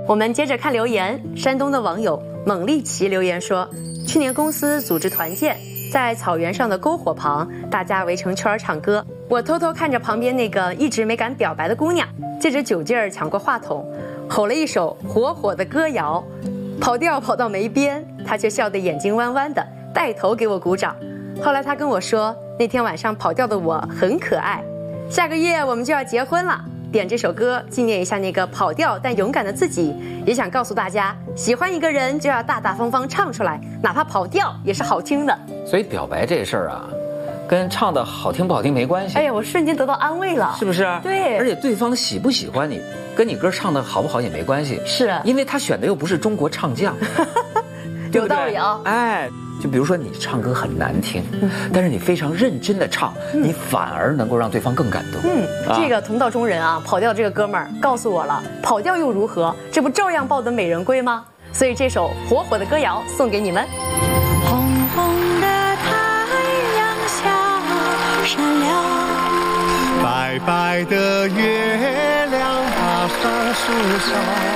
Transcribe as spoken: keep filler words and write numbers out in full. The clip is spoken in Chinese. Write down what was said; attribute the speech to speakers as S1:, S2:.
S1: 我们接着看留言，山东的网友猛力奇留言说，去年公司组织团建，在草原上的篝火旁，大家围成圈唱歌，我偷偷看着旁边那个一直没敢表白的姑娘，借着酒劲儿抢过话筒，吼了一首火火的歌谣，跑调跑到没边，她却笑得眼睛弯弯的，带头给我鼓掌。后来她跟我说，那天晚上跑调的我很可爱，下个月我们就要结婚了，点这首歌纪念一下那个跑调但勇敢的自己，也想告诉大家，喜欢一个人就要大大方方唱出来，哪怕跑调也是好听的。
S2: 所以表白这事儿啊，跟唱的好听不好听没关系。
S1: 哎呀，我瞬间得到安慰了，
S2: 是不是？
S1: 对，
S2: 而且对方喜不喜欢你，跟你歌唱的好不好也没关系。
S1: 是，
S2: 因为他选的又不是中国唱将，
S1: 有道理啊。
S2: 哎。就比如说你唱歌很难听，嗯、但是你非常认真的唱，嗯、你反而能够让对方更感动。
S1: 嗯，啊、这个同道中人啊，跑调这个哥们儿告诉我了，跑调又如何？这不照样抱得美人归吗？所以这首火火的歌谣送给你们。
S3: 红红的太阳下闪亮，
S4: 白白的月亮把花树上。